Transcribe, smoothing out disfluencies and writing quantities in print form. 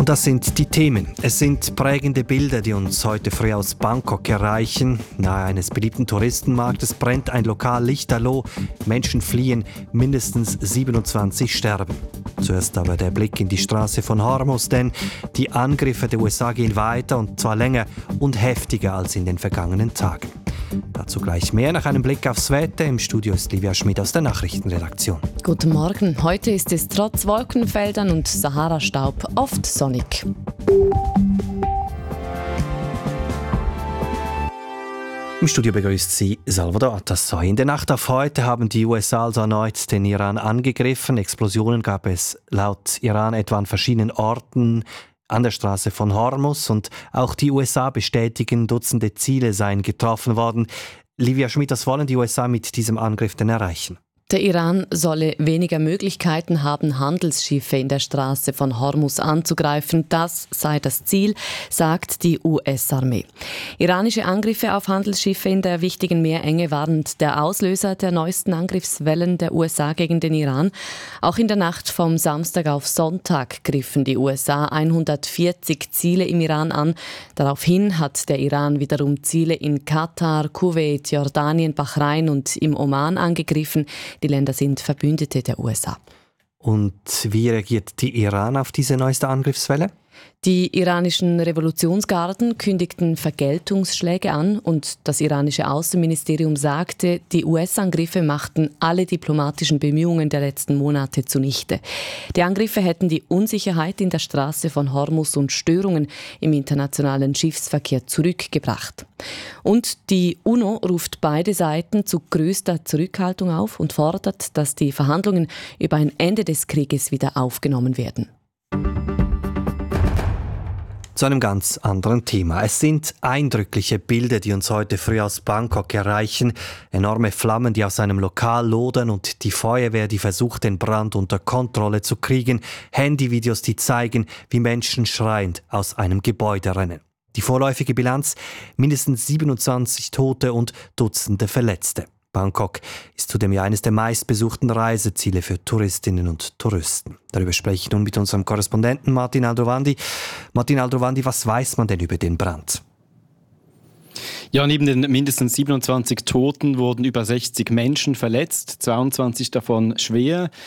Und das sind die Themen. Es sind prägende Bilder, die uns heute früh aus Bangkok erreichen. Nahe eines beliebten Touristenmarktes brennt ein Lokal lichterloh. Menschen fliehen, mindestens 27 sterben. Zuerst aber der Blick in die Straße von Hormuz, denn die Angriffe der USA gehen weiter und zwar länger und heftiger als in den vergangenen Tagen. Dazu gleich mehr nach einem Blick aufs Wetter. Im Studio ist Livia Schmid aus der Nachrichtenredaktion. Guten Morgen. Heute ist es trotz Wolkenfeldern und Sahara-Staub oft sonnig. Im Studio begrüßt Sie Salvador Atassoy. In der Nacht auf heute haben die USA also erneut den Iran angegriffen. Explosionen gab es laut Iran etwa an verschiedenen Orten an der Straße von Hormuz und auch die USA bestätigen, Dutzende Ziele seien getroffen worden. Livia Schmid, was wollen die USA mit diesem Angriff denn erreichen? Der Iran solle weniger Möglichkeiten haben, Handelsschiffe in der Straße von Hormuz anzugreifen. Das sei das Ziel, sagt die US-Armee. Iranische Angriffe auf Handelsschiffe in der wichtigen Meerenge waren der Auslöser der neuesten Angriffswellen der USA gegen den Iran. Auch in der Nacht vom Samstag auf Sonntag griffen die USA 140 Ziele im Iran an. Daraufhin hat der Iran wiederum Ziele in Katar, Kuwait, Jordanien, Bahrain und im Oman angegriffen. Die Länder sind Verbündete der USA. Und wie reagiert die Iran auf diese neueste Angriffswelle? Die iranischen Revolutionsgarden kündigten Vergeltungsschläge an und das iranische Außenministerium sagte, die US-Angriffe machten alle diplomatischen Bemühungen der letzten Monate zunichte. Die Angriffe hätten die Unsicherheit in der Straße von Hormuz und Störungen im internationalen Schiffsverkehr zurückgebracht. Und die UNO ruft beide Seiten zu größter Zurückhaltung auf und fordert, dass die Verhandlungen über ein Ende des Krieges wieder aufgenommen werden. Zu einem ganz anderen Thema. Es sind eindrückliche Bilder, die uns heute früh aus Bangkok erreichen. Enorme Flammen, die aus einem Lokal lodern und die Feuerwehr, die versucht, den Brand unter Kontrolle zu kriegen. Handyvideos, die zeigen, wie Menschen schreiend aus einem Gebäude rennen. Die vorläufige Bilanz: mindestens 27 Tote und Dutzende Verletzte. Bangkok ist zudem ja eines der meistbesuchten Reiseziele für Touristinnen und Touristen. Darüber spreche ich nun mit unserem Korrespondenten Martin Aldrovandi. Martin Aldrovandi, was weiß man denn über den Brand? Ja, neben den mindestens 27 Toten wurden über 60 Menschen verletzt, 22 davon schwer.